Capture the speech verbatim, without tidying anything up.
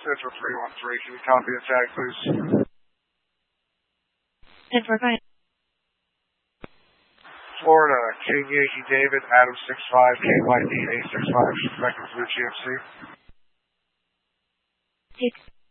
Central three one three. Can you copy a tag, please? ten four five. Florida, King Yankee David, Adam six five, K Y D eight six five, respecting to the G M C. Six.